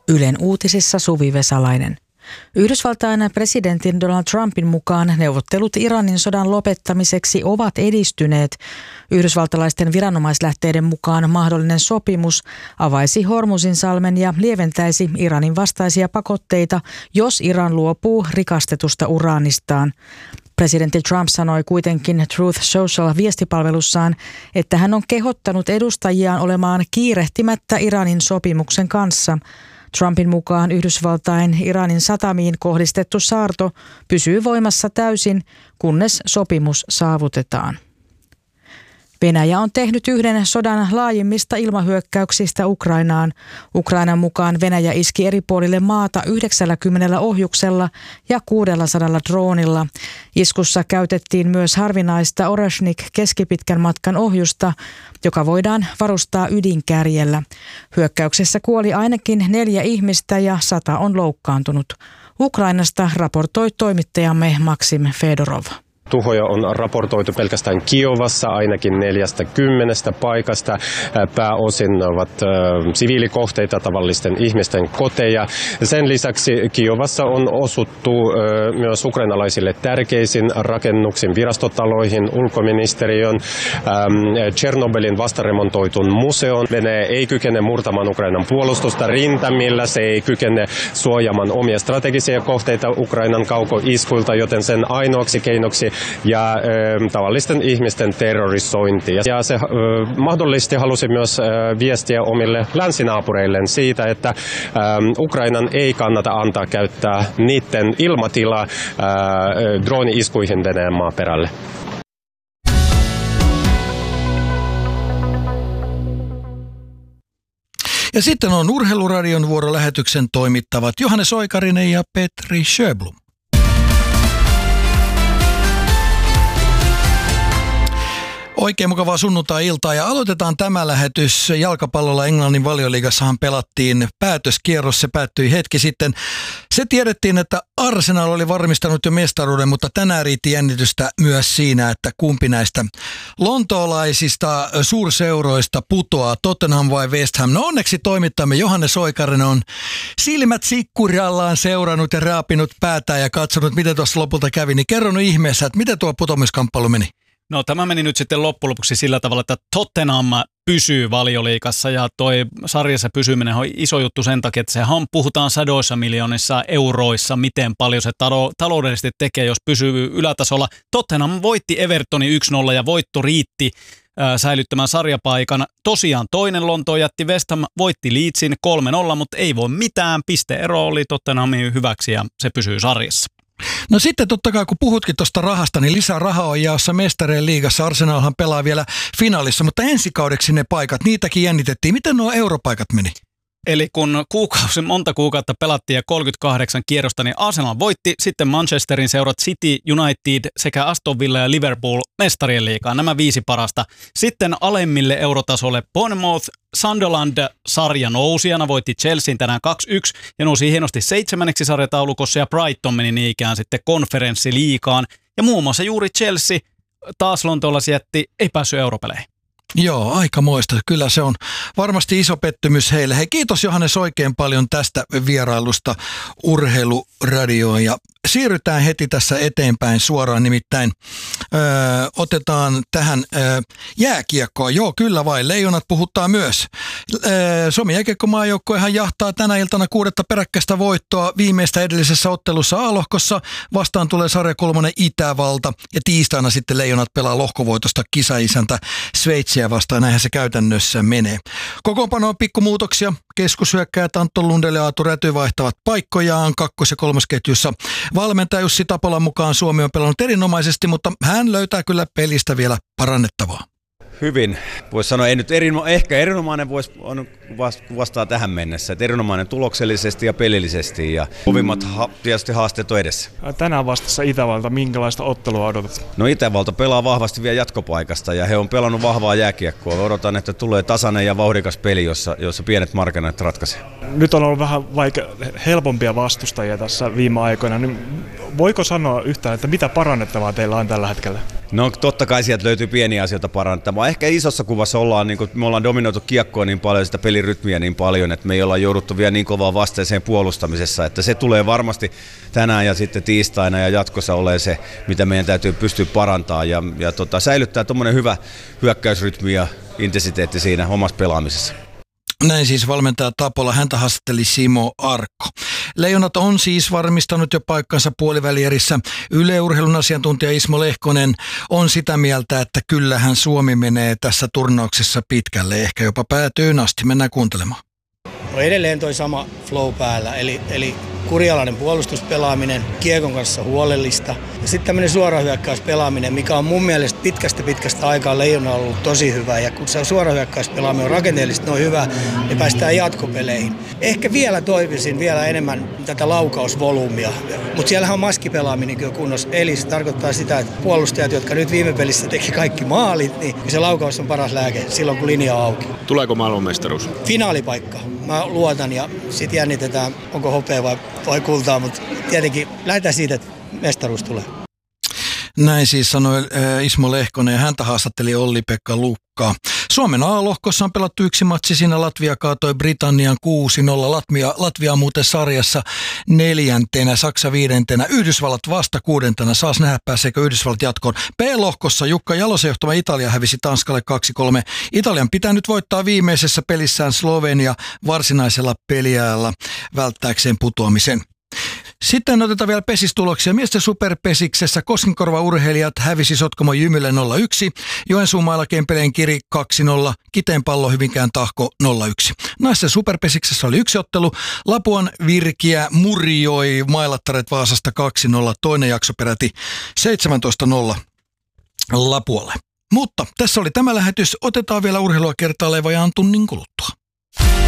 Ylen uutisissa Suvi Vesalainen. Yhdysvaltain presidentin Donald Trumpin mukaan neuvottelut Iranin sodan lopettamiseksi ovat edistyneet. Yhdysvaltalaisten viranomaislähteiden mukaan mahdollinen sopimus avaisi Hormuzinsalmen ja lieventäisi Iranin vastaisia pakotteita, jos Iran luopuu rikastetusta uraanistaan. Presidentti Trump sanoi kuitenkin Truth Social-viestipalvelussaan, että hän on kehottanut edustajiaan olemaan kiirehtimättä Iranin sopimuksen kanssa. Trumpin mukaan Yhdysvaltain Iranin satamiin kohdistettu saarto pysyy voimassa täysin, kunnes sopimus saavutetaan. Venäjä on tehnyt yhden sodan laajimmista ilmahyökkäyksistä Ukrainaan. Ukrainan mukaan Venäjä iski eri puolille maata 90 ohjuksella ja 600 droonilla. Iskussa käytettiin myös harvinaista Oreshnik keskipitkän matkan ohjusta, joka voidaan varustaa ydinkärjellä. Hyökkäyksessä kuoli ainakin 4 ihmistä ja 100 on loukkaantunut. Ukrainasta raportoi toimittajamme Maksim Fedorov. Tuhoja on raportoitu pelkästään Kiovassa ainakin 40 paikasta. Pääosin ovat siviilikohteita, tavallisten ihmisten koteja. Sen lisäksi Kiovassa on osuttu myös ukrainalaisille tärkeisiin rakennuksiin, virastotaloihin, ulkoministeriön, Tšernobylin vastaremontoitun museon. Venäjä ei kykene murtamaan Ukrainan puolustusta rintamilla, se ei kykene suojaamaan omia strategisia kohteita Ukrainan kaukoiskuilta, joten sen ainoaksi keinoksi ja tavallisten ihmisten terrorisointi. Ja se mahdollisesti halusi myös viestiä omille länsinaapureilleen siitä, että Ukrainan ei kannata antaa käyttää niiden ilmatilaa drooni-iskuihin Venäjän maaperälle. Ja sitten on Urheiluradion vuorolähetyksen toimittavat Johannes Oikarinen ja Petri Sjöblom. Oikein mukavaa sunnuntai-iltaa ja aloitetaan tämä lähetys jalkapallolla. Englannin Valioliigassahan pelattiin päätöskierros, se päättyi hetki sitten. Se tiedettiin, että Arsenal oli varmistanut jo mestaruuden, mutta tänään riitti jännitystä myös siinä, että kumpi näistä lontoolaisista suurseuroista putoaa, Tottenham vai West Ham. No onneksi toimittamme Johannes Oikarinen on silmät sikkurallaan seurannut ja raapinut päätään ja katsonut, miten tuossa lopulta kävi. Niin kerro nyt ihmeessä, että miten tuo putoamiskamppailu meni? No tämä meni nyt sitten loppujen lopuksi sillä tavalla, että Tottenham pysyy Valioliigassa ja toi sarjassa pysyminen on iso juttu sen takia, että sehän puhutaan sadoissa miljoonissa euroissa, miten paljon se taloudellisesti tekee, jos pysyy ylätasolla. Tottenham voitti Evertonin 1-0 ja voitto riitti säilyttämään sarjapaikan. Tosiaan toinen Lontoon jätti, West Ham voitti Leedsin 3-0, mutta ei voi mitään. Pisteero oli Tottenhamin hyväksi ja se pysyy sarjassa. No sitten totta kai, kun puhutkin tuosta rahasta, niin lisää rahaa on jaossa Mestarien liigassa. Arsenalhan pelaa vielä finaalissa, mutta ensi kaudeksi ne paikat, niitäkin jännitettiin. Miten nuo europaikat meni? Eli kun monta kuukautta pelattiin ja 38 kierrosta, niin Arsenal voitti, sitten Manchesterin seurat City, United sekä Aston Villa ja Liverpool Mestarien liigaan, nämä 5 parasta. Sitten alemmille eurotasolle Bournemouth, Sunderland sarja nousijana voitti Chelsean tänään 2-1 ja nousi hienosti 7. sarjataulukossa ja Brighton meni niin ikään sitten konferenssiliigaan. Ja muun muassa juuri Chelsea taas lontoolaisia jätti, ei päässyt europeleihin. Joo, aikamoista. Kyllä se on varmasti iso pettymys heille. Hei, kiitos Johannes oikein paljon tästä vierailusta Urheiluradioon ja siirrytään heti tässä eteenpäin suoraan, nimittäin otetaan tähän jääkiekkoa. Joo, kyllä vain, Leijonat puhuttaa myös. Suomen jääkiekkomaajoukkuehan jahtaa tänä iltana 6. peräkkäistä voittoa viimeistä edellisessä ottelussa A-lohkossa. Vastaan tulee sarja 3 Itävalta ja tiistaina sitten Leijonat pelaa lohkovoitosta kisaisäntä Sveitsiä vastaan. Näinhän se käytännössä menee. Kokoonpano on pikkumuutoksia. Keskushyökkäjät Anton Lundell ja Aatu Räty vaihtavat paikkojaan 2- ja 3. ketjussa. Valmentaja Jussi Tapolan mukaan Suomi on pelannut erinomaisesti, mutta hän löytää kyllä pelistä vielä parannettavaa. Hyvin. Voisi sanoa, ei nyt ehkä erinomainen voisi vastaa tähän mennessä. Että erinomainen tuloksellisesti ja pelillisesti ja kovimmat tietysti haasteet on edessä. Tänään vastassa Itävalta, minkälaista ottelua odotat? No Itävalta pelaa vahvasti vielä jatkopaikasta ja he on pelannut vahvaa jääkiekkoa. Odotan, että tulee tasainen ja vauhdikas peli, jossa pienet markkinat ratkaisee. Nyt on ollut vähän helpompia vastustajia tässä viime aikoina. Niin voiko sanoa yhtään, että mitä parannettavaa teillä on tällä hetkellä? No totta kai sieltä löytyy pieniä asioita parantamaan. Ehkä isossa kuvassa me ollaan dominoitu kiekkoa niin paljon, sitä pelirytmiä niin paljon, että me ei olla jouduttu vielä niin kovaa vasteeseen puolustamisessa, että se tulee varmasti tänään ja sitten tiistaina ja jatkossa ole se, mitä meidän täytyy pystyä parantamaan ja säilyttää tuommoinen hyvä hyökkäysrytmi ja intensiteetti siinä omassa pelaamisessa. Näin siis valmentaja Tapola, häntä haastatteli Simo Arkko. Leijonat on siis varmistanut jo paikkansa puolivälierissä. Yle Urheilun asiantuntija Ismo Lehkonen on sitä mieltä, että kyllähän Suomi menee tässä turnauksessa pitkälle, ehkä jopa päätyyn asti. Mennään kuuntelemaan. No edelleen toi sama flow päällä, eli kurialainen puolustuspelaaminen, kiekon kanssa huolellista. Ja sitten tämmöinen suorahyökkäyspelaaminen, mikä on mun mielestä pitkästä aikaa Leijonalla ollut tosi hyvä. Ja kun se suorahyökkäyspelaaminen on rakenteellisesti noin hyvä, niin päästään jatkopeleihin. Ehkä vielä toivoisin vielä enemmän tätä laukausvolyymia. Mutta siellähän on maskipelaaminen kyllä kunnossa. Eli se tarkoittaa sitä, että puolustajat, jotka nyt viime pelissä teki kaikki maalit, niin se laukaus on paras lääke silloin, kun linja on auki. Tuleeko maailmanmestaruus? Finaalipaikka. Mä luotan ja sitten jännitetään, onko hopea vai kultaa, mutta tietenkin lähdetään siitä, että mestaruus tulee. Näin siis sanoi Ismo Lehkonen ja häntä haastatteli Olli-Pekka Lukka. Suomen A-lohkossa on pelattu yksi matsi, siinä Latvia kaatoi Britannian 6-0. Latvia on muuten sarjassa 4., Saksa 5., Yhdysvallat vasta 6. Saas nähdä, pääseekö Yhdysvallat jatkoon. B-lohkossa Jukka Jalosen johtama Italia hävisi Tanskalle 2-3. Italian pitää nyt voittaa viimeisessä pelissään Slovenia varsinaisella peliajalla välttääkseen putoamisen. Sitten otetaan vielä pesistuloksia. Miesten superpesiksessä Koskenkorva-urheilijat hävisi Sotkamo Jymylle 0-1, Joensuumailla Kempeleen Kiri 2-0, Kiteenpallo Hyvinkään Tahko 0-1. Naisten superpesiksessä oli yksi ottelu, Lapuan Virkiä murjoi Mailattaret Vaasasta 2-0, toinen jakso peräti 17-0 Lapualle. Mutta tässä oli tämä lähetys, otetaan vielä urheilua kertaalleen vajaan tunnin kuluttua.